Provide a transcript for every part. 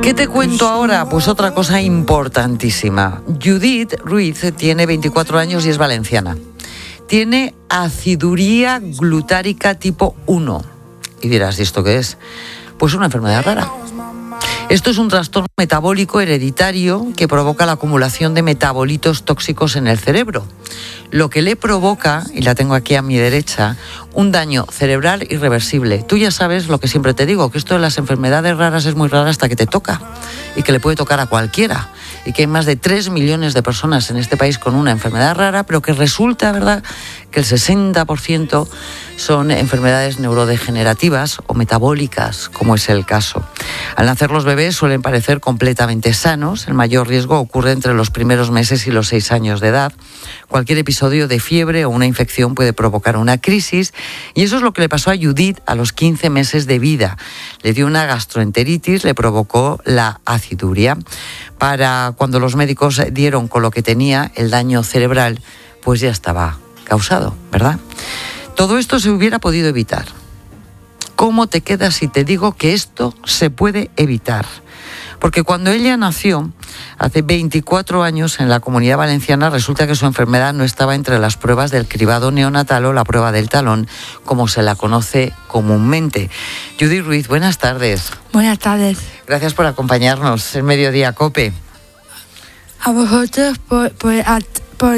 ¿Qué te cuento ahora? Pues otra cosa importantísima. Judith Ruiz tiene 24 años y es valenciana. Tiene aciduría glutárica tipo 1. Y dirás, ¿y esto qué es? Pues una enfermedad rara. Esto es un trastorno metabólico hereditario que provoca la acumulación de metabolitos tóxicos en el cerebro, lo que le provoca, y la tengo aquí a mi derecha, un daño cerebral irreversible. Tú ya sabes lo que siempre te digo, que esto de las enfermedades raras es muy raro hasta que te toca, y que le puede tocar a cualquiera, y que hay más de 3 millones de personas en este país con una enfermedad rara, pero que resulta, ¿verdad?, que el 60% son enfermedades neurodegenerativas o metabólicas, como es el caso. Al nacer los bebés suelen parecer completamente sanos. El mayor riesgo ocurre entre los primeros meses y los 6 años de edad. Cualquier episodio de fiebre o una infección puede provocar una crisis, y eso es lo que le pasó a Judith a los 15 meses de vida. Le dio una gastroenteritis, le provocó la aciduria. Para cuando los médicos dieron con lo que tenía, el daño cerebral, pues ya estaba causado, ¿verdad? Todo esto se hubiera podido evitar. ¿Cómo te quedas si te digo que esto se puede evitar? Porque cuando ella nació, hace 24 años, en la Comunidad Valenciana, resulta que su enfermedad no estaba entre las pruebas del cribado neonatal o la prueba del talón, como se la conoce comúnmente. Judith Ruiz, buenas tardes. Buenas tardes. Gracias por acompañarnos en Mediodía COPE. A vosotros por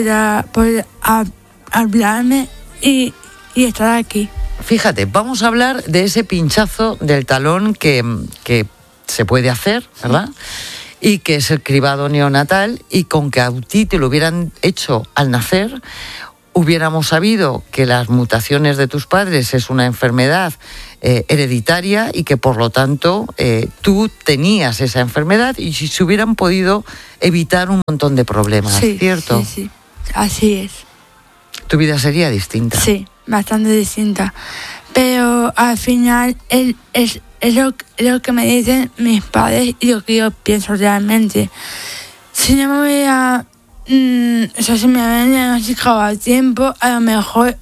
hablarme y estar aquí. Fíjate, vamos a hablar de ese pinchazo del talón que se puede hacer, ¿verdad? Y que es el cribado neonatal, y con que a ti te lo hubieran hecho al nacer, hubiéramos sabido que las mutaciones de tus padres es una enfermedad hereditaria y que por lo tanto tú tenías esa enfermedad, y si se hubieran podido evitar un montón de problemas, sí, ¿cierto? Sí, así es. Tu vida sería distinta. Sí, bastante distinta. Pero al final es lo que me dicen mis padres y lo que yo pienso realmente. Si no me hubiera... si me habían diagnosticado a tiempo, a lo mejor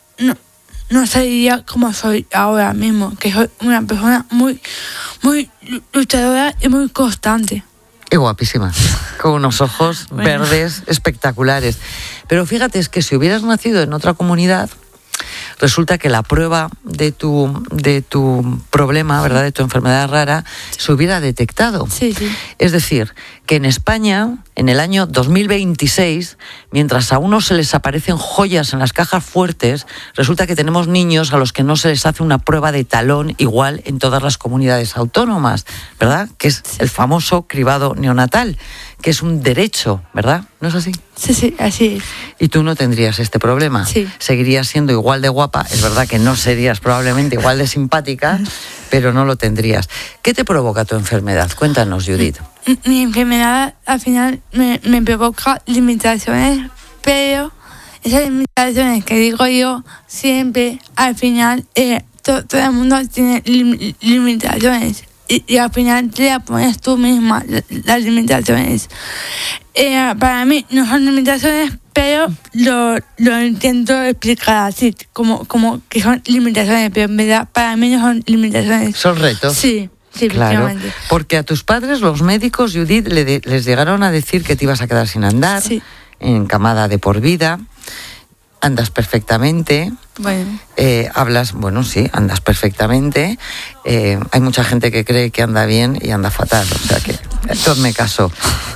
no sería como soy ahora mismo, que soy una persona muy luchadora y muy constante. Y guapísima, con unos ojos verdes espectaculares. Pero fíjate, es que si hubieras nacido en otra comunidad, resulta que la prueba de tu problema, ¿verdad?, de tu enfermedad rara, se hubiera detectado. Sí. Es decir, que en España, en el año 2026, mientras a unos se les aparecen joyas en las cajas fuertes, resulta que tenemos niños a los que no se les hace una prueba de talón igual en todas las comunidades autónomas, ¿verdad?, que es el famoso cribado neonatal, que es un derecho, ¿verdad? ¿No es así? Sí, así es. Y tú no tendrías este problema. Sí. Seguirías siendo igual de guapa. Es verdad que no serías probablemente igual de simpática, pero no lo tendrías. ¿Qué te provoca tu enfermedad? Cuéntanos, Judith. Mi enfermedad al final me provoca limitaciones, pero esas limitaciones que digo yo, siempre al final todo el mundo tiene limitaciones. Y al final te la pones tú misma, las limitaciones. Para mí no son limitaciones, pero lo intento explicar así, como que son limitaciones, pero en verdad para mí no son limitaciones. ¿Son retos? Sí, claro. efectivamente. Porque a tus padres, los médicos, Judith, les llegaron a decir que te ibas a quedar sin andar, sí, encamada de por vida. Andas perfectamente. Bueno. Hablas, bueno, sí, andas perfectamente. Hay mucha gente que cree que anda bien y anda fatal, o sea que hazme caso.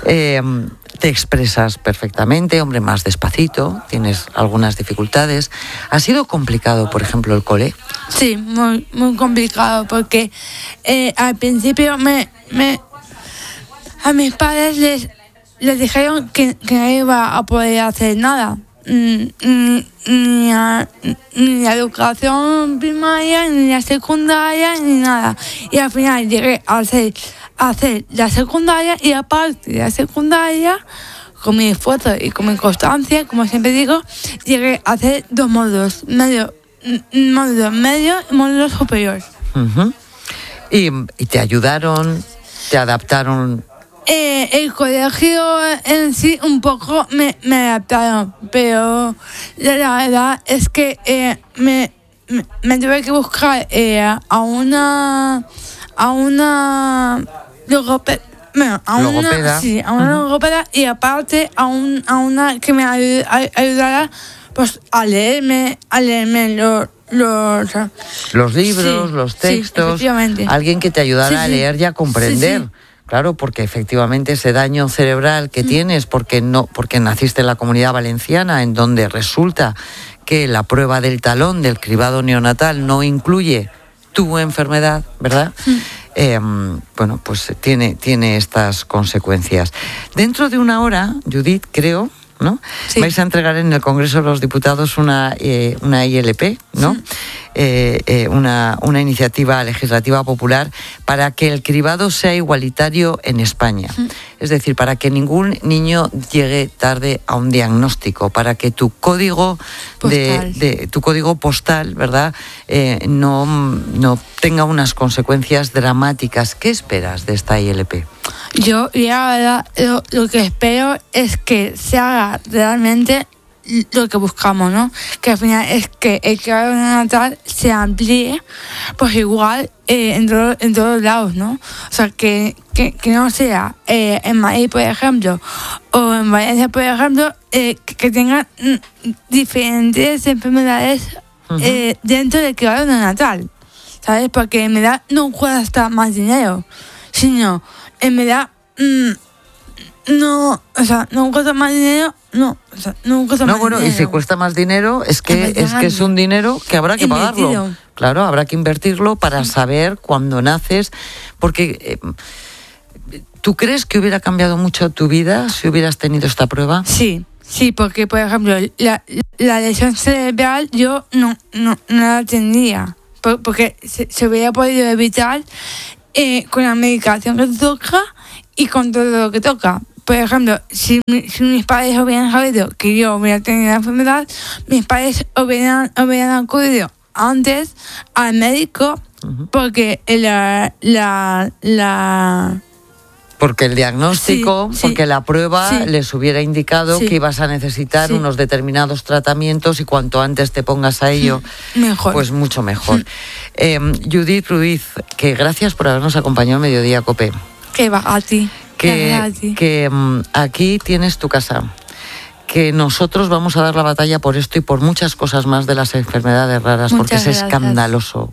Te expresas perfectamente, hombre, más despacito, tienes algunas dificultades. ¿Ha sido complicado, por ejemplo, el cole? Sí, muy complicado, porque al principio a mis padres les dijeron que no iba a poder hacer nada. Ni la educación primaria, ni la secundaria, ni nada. Y al final llegué a hacer la secundaria, y aparte de la secundaria, con mi esfuerzo y con mi constancia, como siempre digo, llegué a hacer 2 módulos, módulo medio y módulo superior. Uh-huh. ¿Y te ayudaron? ¿Te adaptaron? El colegio en sí un poco me adaptaron, pero la verdad es que me tuve que buscar a una logopeda. A una logopeda y aparte a una que me ayudara pues a leerme los libros, los textos, alguien que te ayudara a leer y a comprender. Sí. Claro, porque efectivamente ese daño cerebral que tienes, porque naciste en la Comunidad Valenciana, en donde resulta que la prueba del talón del cribado neonatal no incluye tu enfermedad, ¿verdad? Bueno, pues tiene estas consecuencias. Dentro de una hora, Judith, creo, ¿no? Sí. Vais a entregar en el Congreso de los Diputados una ILP, ¿no? Una iniciativa legislativa popular para que el cribado sea igualitario en España. Es decir, para que ningún niño llegue tarde a un diagnóstico, para que tu código postal, ¿verdad? No tenga unas consecuencias dramáticas. ¿Qué esperas de esta ILP? Yo, la verdad, lo que espero es que se haga realmente lo que buscamos, ¿no? Que al final es que el cribado neonatal se amplíe, pues igual en todos lados, ¿no? O sea, que no sea en Madrid, por ejemplo, o en Valencia, por ejemplo, que tengan diferentes enfermedades dentro del cribado neonatal, ¿sabes? Porque en verdad no cuesta más dinero, sino en verdad no cuesta más dinero, no cuesta más bueno, dinero. Y si cuesta más dinero, es que es un dinero que habrá que pagarlo. Claro, habrá que invertirlo para saber cuándo naces, porque ¿tú crees que hubiera cambiado mucho tu vida si hubieras tenido esta prueba? Sí, porque por ejemplo, la lesión cerebral yo no la tendría, porque se hubiera podido evitar con la medicación que toca y con todo lo que toca. Por ejemplo, si mis padres hubieran sabido que yo hubiera tenido la enfermedad, mis padres hubieran acudido antes al médico, porque porque el diagnóstico, porque la prueba les hubiera indicado que ibas a necesitar unos determinados tratamientos, y cuanto antes te pongas a ello, mejor. Pues mucho mejor. Judith Ruiz, que gracias por habernos acompañado en Mediodía Cope. Que va a ti. Que aquí tienes tu casa, que nosotros vamos a dar la batalla por esto y por muchas cosas más de las enfermedades raras, porque es escandaloso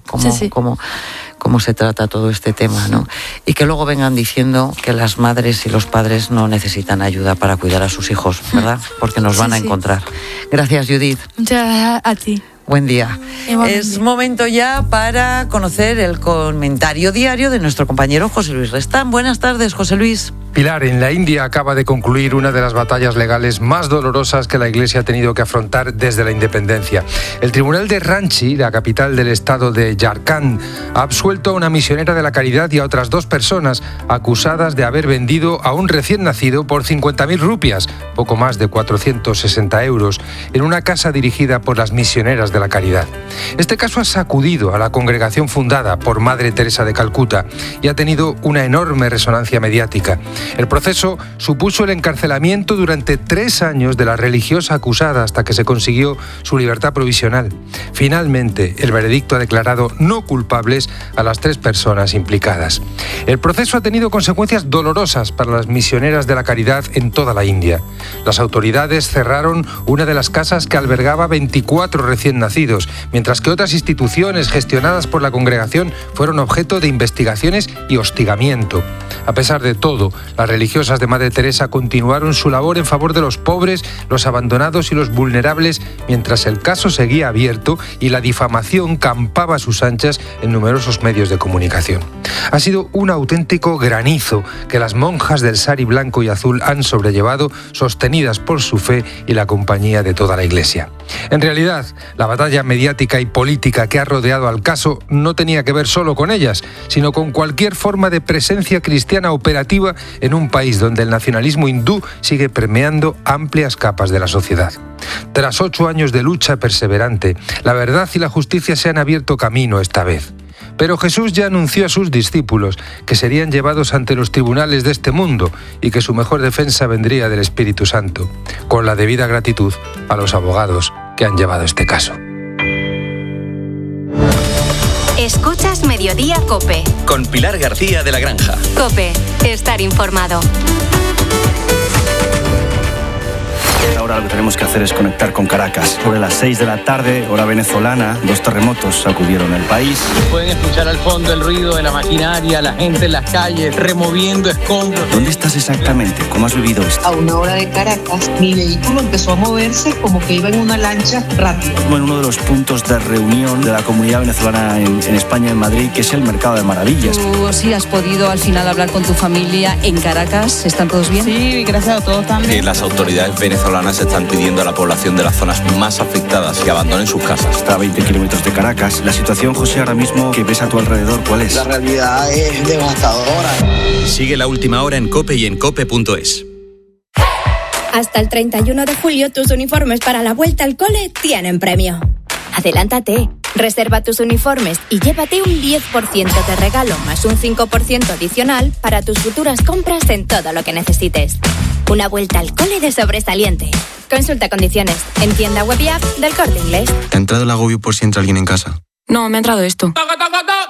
cómo se trata todo este tema, ¿no? Y que luego vengan diciendo que las madres y los padres no necesitan ayuda para cuidar a sus hijos, ¿verdad? Porque nos van a encontrar. Gracias, Judith. Muchas gracias a ti. Buen día. Es momento ya para conocer el comentario diario de nuestro compañero José Luis Restán. Buenas tardes, José Luis. Pilar, en la India acaba de concluir una de las batallas legales más dolorosas que la Iglesia ha tenido que afrontar desde la independencia. El Tribunal de Ranchi, la capital del estado de Jharkhand, ha absuelto a una misionera de la caridad y a otras 2 personas acusadas de haber vendido a un recién nacido por 50.000 rupias, poco más de 460 euros, en una casa dirigida por las misioneras de la caridad. Este caso ha sacudido a la congregación fundada por Madre Teresa de Calcuta y ha tenido una enorme resonancia mediática. El proceso supuso el encarcelamiento durante 3 años de la religiosa acusada hasta que se consiguió su libertad provisional. Finalmente, el veredicto ha declarado no culpables a las 3 personas implicadas. El proceso ha tenido consecuencias dolorosas para las misioneras de la caridad en toda la India. Las autoridades cerraron una de las casas que albergaba 24 recién nacidos, mientras que otras instituciones gestionadas por la congregación fueron objeto de investigaciones y hostigamiento. A pesar de todo, las religiosas de Madre Teresa continuaron su labor en favor de los pobres, los abandonados y los vulnerables, mientras el caso seguía abierto y la difamación campaba a sus anchas en numerosos medios de comunicación. Ha sido un auténtico granizo que las monjas del sari blanco y azul han sobrellevado, sostenidas por su fe y la compañía de toda la Iglesia. En realidad, la batalla mediática y política que ha rodeado al caso no tenía que ver solo con ellas, sino con cualquier forma de presencia cristiana operativa en un país donde el nacionalismo hindú sigue permeando amplias capas de la sociedad. Tras 8 años de lucha perseverante, la verdad y la justicia se han abierto camino esta vez. Pero Jesús ya anunció a sus discípulos que serían llevados ante los tribunales de este mundo y que su mejor defensa vendría del Espíritu Santo, con la debida gratitud a los abogados que han llevado este caso. Escuchas Mediodía COPE. Con Pilar García de la Granja. COPE. Estar informado. Ahora lo que tenemos que hacer es conectar con Caracas. Sobre las 6 de la tarde, hora venezolana, 2 terremotos sacudieron el país. Pueden escuchar al fondo el ruido de la maquinaria, la gente en las calles, removiendo escombros. ¿Dónde estás exactamente? ¿Cómo has vivido esto? A 1 hora de Caracas, mi vehículo empezó a moverse como que iba en una lancha rápido. En uno de los puntos de reunión de la comunidad venezolana en España, en Madrid, que es el Mercado de Maravillas. ¿Tú sí has podido al final hablar con tu familia en Caracas? ¿Están todos bien? Sí, gracias a todos también. Las autoridades venezolanas están pidiendo a la población de las zonas más afectadas que abandonen sus casas. Está a 20 kilómetros de Caracas. La situación, José, ahora mismo que ves a tu alrededor, ¿cuál es? La realidad es devastadora. Sigue La Última Hora en COPE y en COPE.es. Hasta el 31 de julio tus uniformes para la vuelta al cole tienen premio. Adelántate, reserva tus uniformes y llévate un 10% de regalo más un 5% adicional para tus futuras compras en todo lo que necesites. Una vuelta al cole de sobresaliente. Consulta condiciones en tienda web y app del Corte Inglés. ¿Te ha entrado el agobio por si entra alguien en casa? No, me ha entrado esto.